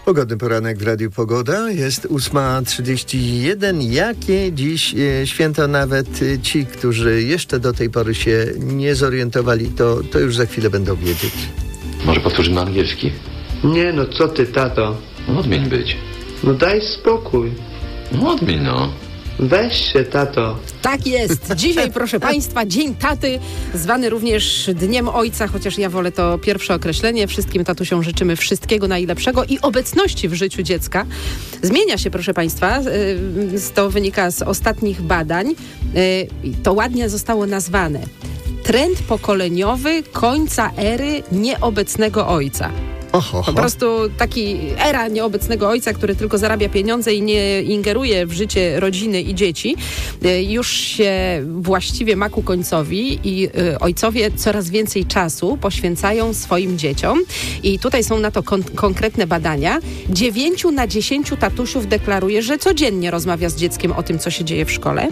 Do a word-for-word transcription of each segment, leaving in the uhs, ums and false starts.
Pogodny poranek w Radiu Pogoda. Jest ósma trzydzieści jeden. Jakie dziś e, święto? Nawet e, ci, którzy jeszcze do tej pory się nie zorientowali, to, to już za chwilę będą wiedzieć. Może powtórzymy angielski? Nie no, co ty, tato? No odmień być. No daj spokój. No odmień no. Weź się, tato. Tak jest. Dzisiaj, proszę Państwa, Dzień Taty, zwany również Dniem Ojca, chociaż ja wolę to pierwsze określenie. Wszystkim tatusiom życzymy wszystkiego najlepszego i obecności w życiu dziecka. Zmienia się, proszę Państwa, to wynika z ostatnich badań. To ładnie zostało nazwane. Trend pokoleniowy końca ery nieobecnego ojca. Oho, Po prostu taki era nieobecnego ojca, który tylko zarabia pieniądze i nie ingeruje w życie rodziny i dzieci, już się właściwie ma ku końcowi i ojcowie coraz więcej czasu poświęcają swoim dzieciom. I tutaj są na to kon- konkretne badania. Dziewięciu na dziesięciu tatusiów deklaruje, że codziennie rozmawia z dzieckiem o tym, co się dzieje w szkole.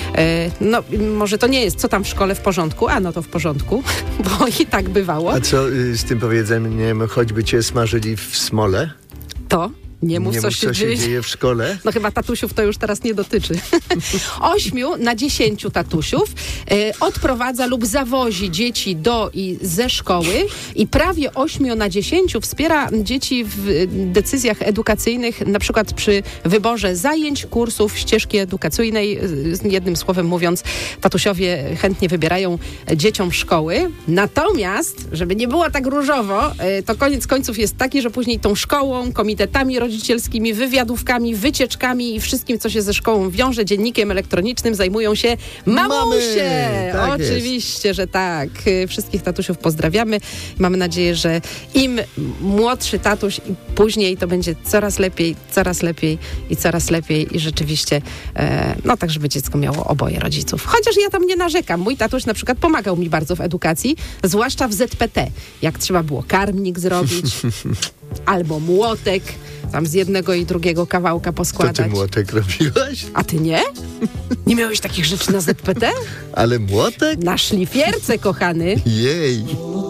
No, może to nie jest, co tam w szkole w porządku, a no to w porządku, bo i tak bywało. A co y, z tym powiedzeniem, choćby cię smażyli w smole? To? Nie mów, nie co, mów, się, co dzieje. się dzieje w szkole. No chyba tatusiów to już teraz nie dotyczy. Ośmiu na dziesięciu tatusiów e, odprowadza lub zawozi dzieci do i ze szkoły i prawie ośmiu na dziesięciu wspiera dzieci w decyzjach edukacyjnych, na przykład przy wyborze zajęć, kursów, ścieżki edukacyjnej. Jednym słowem mówiąc, tatusiowie chętnie wybierają dzieciom szkoły. Natomiast, żeby nie było tak różowo, e, to koniec końców jest taki, że później tą szkołą, komitetami rodzicielskimi, wywiadówkami, wycieczkami i wszystkim, co się ze szkołą wiąże, dziennikiem elektronicznym zajmują się mamusie. Tak Oczywiście, jest. że tak. Wszystkich tatusiów pozdrawiamy. Mamy nadzieję, że im młodszy tatuś i później to będzie coraz lepiej, coraz lepiej i coraz lepiej i rzeczywiście e, no tak, żeby dziecko miało oboje rodziców. Chociaż ja tam nie narzekam. Mój tatuś na przykład pomagał mi bardzo w edukacji, zwłaszcza w Z P T. Jak trzeba było karmnik zrobić albo młotek, tam z jednego i drugiego kawałka poskładać. To ty młotek robiłaś? A ty nie? Nie miałeś takich rzeczy na Z P T? Ale młotek? Na szlifierce, kochany. Jej.